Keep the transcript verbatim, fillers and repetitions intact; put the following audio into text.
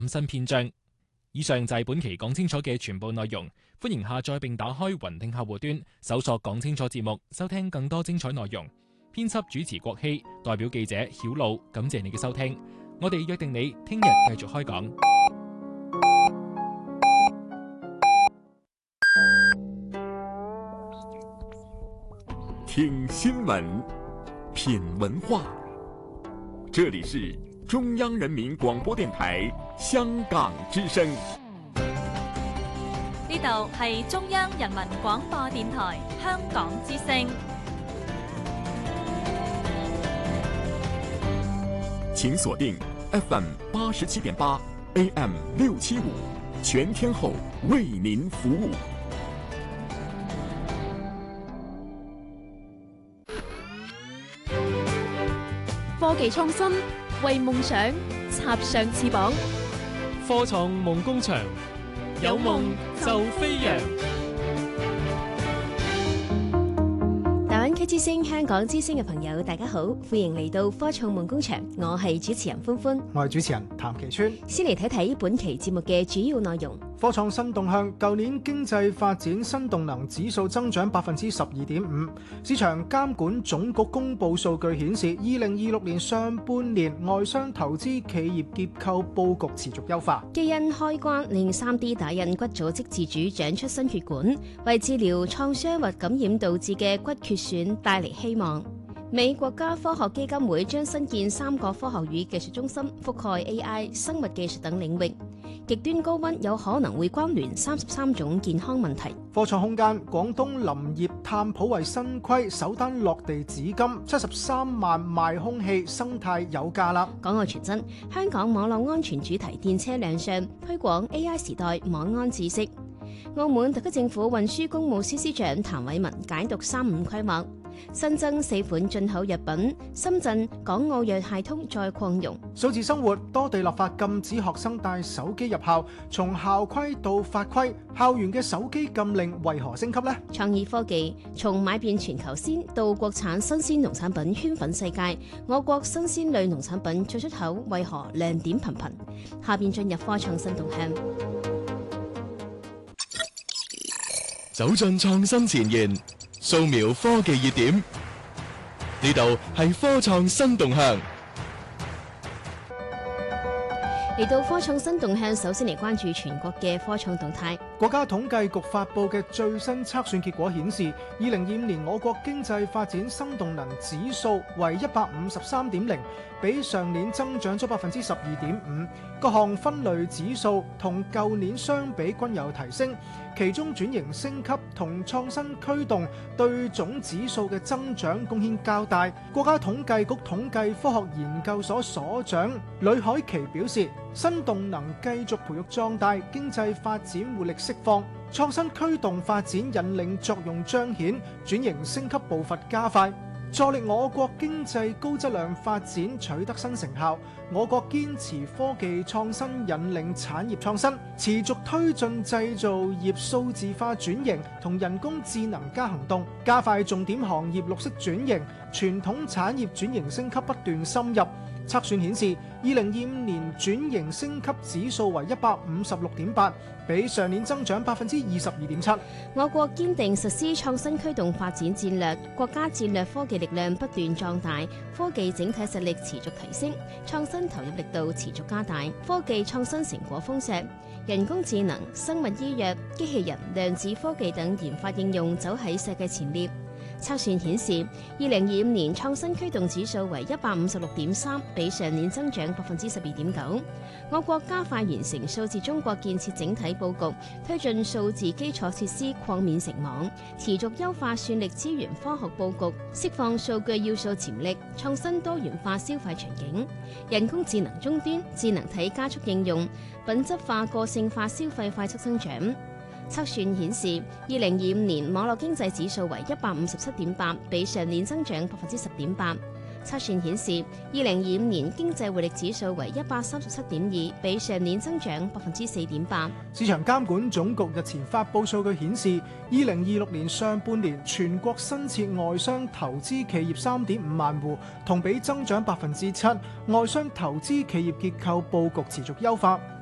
五新篇章。以上就係本期講清楚嘅全部內容，歡迎下載並打開雲聽客戶端，搜索講清楚節目，收聽更多精彩內容。編輯主持郭希，代表記者曉露，感謝你嘅收聽。我哋約定你聽日繼續開講。 聽新聞，品文化，這裏是中央人民廣播電台香港之聲。 呢度係中央人民廣播電台香港之聲。 請鎖定 F M 八十七點八 A M 六七五，全天候為您服務。 科技創新，為夢想插上翅膀。 科創夢工場，有夢就飛揚。 大灣區之聲、香港之聲嘅朋友，大家好，歡迎嚟到科創夢工場，我係主持人歡歡， 我係主持人譚其川。 先嚟睇睇本期節目嘅主要內容。 科創新動向，舊年經濟發展新動能指數增長百分之十二點五。市場監管總局公布數據顯示，二零二六年上半年外商投資企業結構佈局持續優化。 基因開關令 三 D 打印骨組織自主長出新血管，為治療創傷或感染導致嘅骨缺損帶嚟希望。美國家科學基金會將新建三個科學與技術中心，覆蓋 A I、生物技術等領域。極端高溫有可能會關聯三十三種健康問題。 科創空間，廣東林業探普為新規首單落地紫金，七十三萬賣空氣，生態有價啦。 港澳傳真，香港網絡安全主題電車亮相，推廣 A I 時代網安知識。澳門特區政府運輸工務司司長譚偉文解讀三五規劃，新增四款進口藥品，深圳港澳藥械通再擴容。 數字生活，多地立法禁止學生帶手機入校，從校規到法規，校園嘅手機禁令為何升級呢？ 創意科技，從買遍全球鮮到國產新鮮農產品圈粉世界，我國新鮮類農產品再出口為何亮點頻頻？下邊進入科創新動向。 走進創新前沿，掃描科技熱點，呢度係科創新動向。 嚟到科創新動向，首先嚟關注全國嘅科創動態。 國家統計局發布嘅最新測算結果顯示，二零二五年我國經濟發展新動能指數為一百五十三點零，比上年增長咗百分之十二點五。各項分類指數同舊年相比均有提升，其中轉型升級同創新驅動對總指數嘅增長貢獻較大。國家統計局統計科學研究所所長呂海琪表示，新動能繼續培育壯大，經濟發展活力釋放，創新驅動發展引領作用彰顯，轉型升級步伐加快，助力我國經濟高質量發展取得新成效。我國堅持科技創新引領產業創新，持續推進製造業數字化轉型同人工智能加行動，加快重點行業綠色轉型，傳統產業轉型升級不斷深入。測算顯示，二零二五年轉型升級指數為一百五十六點八，比上年增長百分之二十二點七。 我國堅定實施創新驅動發展戰略，國家戰略科技力量不斷壯大，科技整體實力持續提升，創新投入力度持續加大，科技創新成果豐碩，人工智能、生物醫藥、機器人、量子科技等研發應用走喺世界前列。測算顯示，二零二五年創新驅動指數為一百五十六點三，比上年增長百分之十二點九。我國加快完成數字中國建設整體佈局，推進數字基礎設施擴面成網，持續優化算力資源科學佈局，釋放數據要素潛力，創新多元化消費場景，人工智能終端、智能體加速應用，品質化個性化消費快速增長。測算顯示，二零二五年網絡經濟指數為一百五十七點八，比上年增長百分之十點八。測算顯示，二零二五年經濟活力指數為一百三十七點二，比上年增長百分之四點八。 市場監管總局日前發布數據顯示，二零二六年上半年全國新設外商投資企業三點五萬戶，同比增長百分之七，外商投資企業結構佈局持續優化。